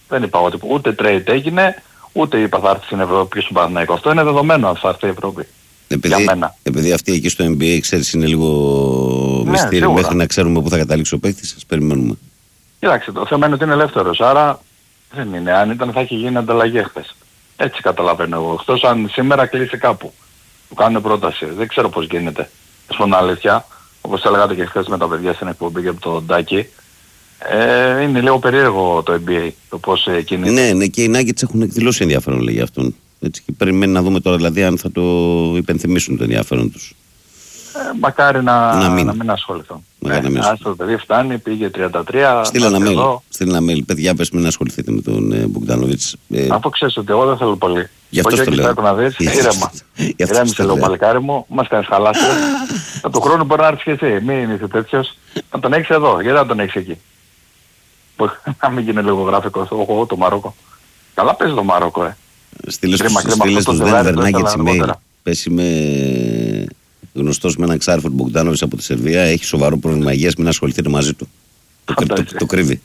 Δεν είπα ότι ούτε trade έγινε, ούτε είπα θα έρθει στην Ευρώπη στον Παναθηναϊκό. Αυτό είναι δεδομένο αν θα έρθει η Ευρώπη. Επειδή αυτή εκεί στο NBA, ξέρεις, είναι λίγο μυστήριο μέχρι να ξέρουμε πού θα καταλήξει ο παίκτης, σας περιμένουμε. Κοιτάξτε, το θέμα είναι ότι είναι ελεύθερος, άρα δεν είναι. Αν ήταν θα έχει γίνει ανταλλαγή χθες. Έτσι καταλαβαίνω εγώ. Εκτός αν σήμερα κλείσει κάπου. Του κάνουν πρόταση. Δεν ξέρω πώς γίνεται. Στον αλήθεια, όπως έλεγατε και χθες με τα παιδιά στην εκπομπή και από τον Τάκη, είναι λίγο περίεργο το NBA, το πώς κινείται. Ναι, και οι Nuggets έχουν εκδηλώσει ενδιαφέρον, λέει, αυτόν. Έτσι, και περιμένει να δούμε τώρα δηλαδή αν θα το υπενθυμίσουν το ενδιαφέρον τους. Μακάρι να μην ασχοληθώ. Ας το παιδί φτάνει, πήγε 33. Στείλε ένα mail. Παιδιά, πες μην ασχοληθείτε με τον Μπογκντάνοβιτς. Αφού ξέρεις ότι εγώ δεν θέλω πολύ. Γι' αυτό το λέω. Να δεις, ήρεμα. Ηρέμησε λίγο παλικάρι μου, μας κάνεις χαλάσια. Από του χρόνου μπορεί να έρθεις και εσύ. Μην είσαι τέτοιος. Να τον έχεις εδώ. Γιατί να τον έχεις εκεί. Να μην γίνει λίγο γραφικός. Εγώ το Μαρόκο. Καλά παίζει το Μαρόκο, Στείλε στους Denver Nuggets email. Πες είμαι γνωστός με έναν Ξάρφο Μπογκντάνοβιτς από τη Σερβία. Έχει σοβαρό πρόβλημα υγείας, μην ασχοληθείτε μαζί του. Το κρύβει.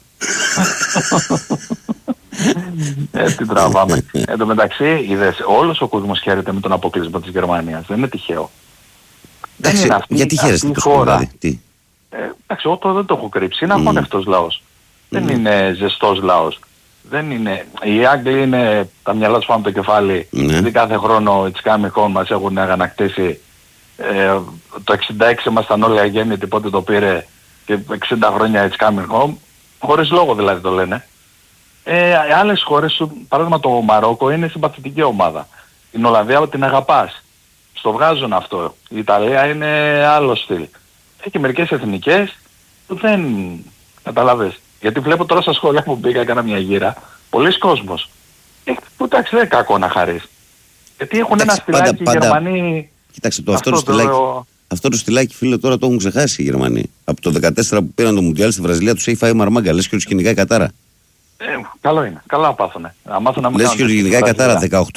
Τι τραβάμε. Εν τω μεταξύ, είδες, όλος ο κόσμος χαίρεται με τον αποκλεισμό της Γερμανίας. Δεν είναι τυχαίο. Γιατί χαίρεστε τόσο χώρα. Εντάξει, εγώ δεν το έχω κρύψει. Είναι αγώνευτος λαός. Δεν είναι ζεστός λαός. Δεν είναι. Οι Άγγλοι είναι τα μυαλά τους πάνω από το κεφάλι. Δηλαδή κάθε χρόνο οι Τσικάμιχων μας έχουν αγανακτήσει. Το 66 ήμασταν όλοι αγέννητοι, πότε το πήρε, και 60 χρόνια η Τσικάμιχων. Χωρίς λόγο δηλαδή το λένε. Άλλες χώρες, παράδειγμα το Μαρόκο, είναι συμπαθητική ομάδα. Την Ολλανδία την αγαπάς. Στο βγάζουν αυτό. Η Ιταλία είναι άλλο στυλ. Έχει μερικές εθνικές που δεν καταλαβες. Γιατί βλέπω τώρα στα σχόλια που πήγα, έκανα μια γύρα, πολλοί κόσμος. Που εντάξει δεν είναι κακό να χαρείς. Γιατί έχουν ένα στυλάκι οι Γερμανοί. Κοιτάξτε, αυτό το στυλάκι, φίλε, τώρα το έχουν ξεχάσει οι Γερμανοί. Από το 14 που πήραν το Μουντιάλ στη Βραζιλία τους έχει φάει μαρμάγκα, λες και τους κυνηγάει κατάρα. Καλό είναι, καλά πάθουνε. Λες και τους κυνηγάει κατάρα.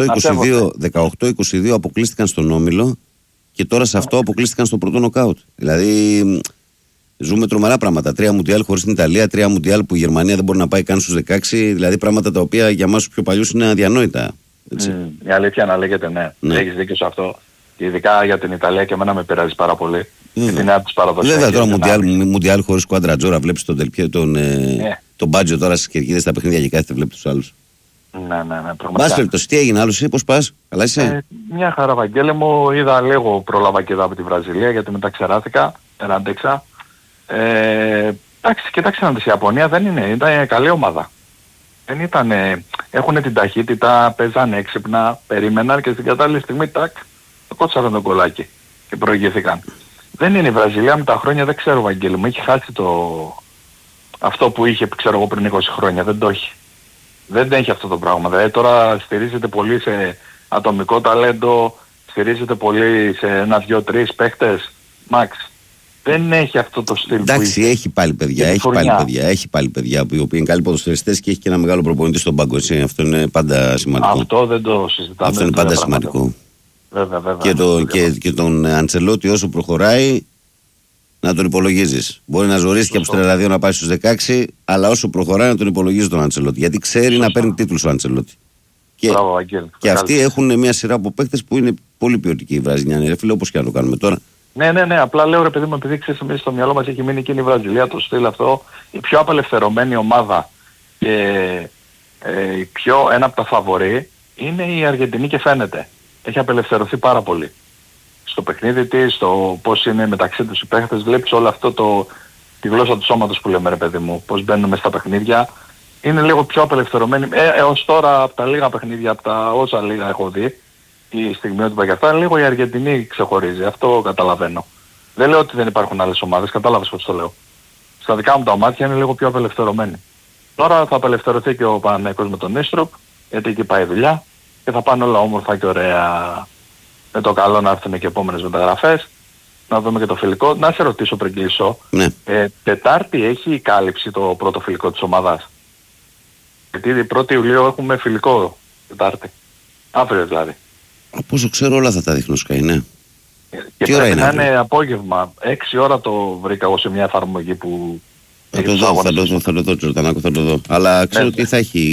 18-22 αποκλείστηκαν στον Όμιλο και τώρα σε αυτό αποκλείστηκαν στο πρώτο νοκάουτ. Δηλαδή ζούμε τρομερά πράγματα. 3 Μουντιάλ χωρίς την Ιταλία, 3 Μουντιάλ που η Γερμανία δεν μπορεί να πάει καν στους 16. Δηλαδή πράγματα τα οποία για εμάς τους πιο παλιούς είναι αδιανόητα. Η αλήθεια να λέγεται, ναι. Έχεις δίκιο σε αυτό. Και ειδικά για την Ιταλία και εμένα με πειράζει πάρα πολύ. Και την νέα της παραδοσιακή. Βέβαια τώρα Μουντιάλ χωρίς Κουαντρατζόρα, βλέπεις τον Μπάτζο τώρα στις κερκίδες στα παιχνίδια και κάθεται βλέπει τους άλλους. Ναι. Μπας περιπτώσει, τι έγινε άλλος, πώς πας, καλά είσαι? Μια χαρά, Βαγγέλη μου, είδα λίγο, πρόλαβα και εδώ από τη Βραζιλία γιατί μετά ξεράθηκα, δεν άντεξα. Εντάξει, κοιτάξτε να δεις, η Ιαπωνία δεν είναι, ήταν καλή ομάδα. Δεν ήταν, έχουν την ταχύτητα, παίζανε έξυπνα, περίμεναν και στην κατάλληλη στιγμή τάκ, το κότσαραν τον κολάκι και προηγήθηκαν. Δεν είναι η Βραζιλία με τα χρόνια, δεν ξέρω, Βαγγέλη μου, έχει χάσει αυτό που είχε, ξέρω εγώ, πριν 20 χρόνια, δεν το έχει. Δεν έχει αυτό το πράγμα. Δηλαδή τώρα στηρίζεται πολύ σε ατομικό ταλέντο, στηρίζεται πολύ σε 1, 2, 3 παίχτες, max. Δεν έχει αυτό το στυλ. Εντάξει, που έχει πάλι παιδιά, έχει πάλι παιδιά που είναι καλοί ποδοσφαιριστές και έχει και ένα μεγάλο προπονητή στον πάγκο. Αυτό είναι πάντα σημαντικό. Αυτό δεν το συζητάμε. Αυτό είναι πάντα σημαντικό. Βέβαια. Και τον Αντσελότη όσο προχωράει να τον υπολογίζεις. Μπορεί να ζορίστηκε από τους 32 να πάει στους 16, αλλά όσο προχωράει να τον υπολογίζει τον Αντσελότη. Γιατί ξέρει να παίρνει τίτλους ο Αντσελότη. Και αυτοί έχουν μια σειρά από παίκτες που είναι πολύ ποιοτικοί οι Βραζιλιάνοι. Ρε φίλε, όπως και να το κάνουμε τώρα. Ναι. Απλά λέω ρε παιδί μου, επειδή ξέρεις εμείς στο μυαλό μας έχει μείνει εκείνη η Βραζιλία, το στυλ αυτό, η πιο απελευθερωμένη ομάδα και ένα από τα φαβορί είναι η Αργεντινή και φαίνεται. Έχει απελευθερωθεί πάρα πολύ. Στο παιχνίδι της, στο πώς είναι μεταξύ τους οι παίχτες, βλέπεις όλο αυτό τη γλώσσα του σώματος που λέμε ρε παιδί μου, πώς μπαίνουν μέσα στα παιχνίδια. Είναι λίγο πιο απελευθερωμένοι. Έως τώρα από τα λίγα παιχνίδια, από τα όσα λίγα έχω δει, η στιγμιότυπα και αυτά, λίγο η Αργεντινή ξεχωρίζει. Αυτό καταλαβαίνω. Δεν λέω ότι δεν υπάρχουν άλλες ομάδες, κατάλαβες πώς το λέω. Στα δικά μου τα μάτια είναι λίγο πιο απελευθερωμένοι. Τώρα θα απελευθερωθεί και ο Παναθηναϊκός με τον Νίστροπ, γιατί εκεί πάει η δουλειά και θα πάνε όλα όμορφα και ωραία. Με το καλό να έρθουν και επόμενες μεταγραφές. Να δούμε και το φιλικό. Να σε ρωτήσω πριν κλείσω. Ναι. Τετάρτη έχει κάλυψη το πρώτο φιλικό της ομάδας. Γιατί 1η Ιουλίου έχουμε φιλικό Τετάρτη. Αύριο δηλαδή. Από όσο ξέρω όλα θα τα δείχνω Sky, ναι. Και τι ώρα είναι? Είναι απόγευμα. 6 ώρα το βρήκα εγώ σε μια εφαρμογή που... Θα το δω, Τζορτανάκο, θα το δω. Αλλά ξέρω ότι θα έχει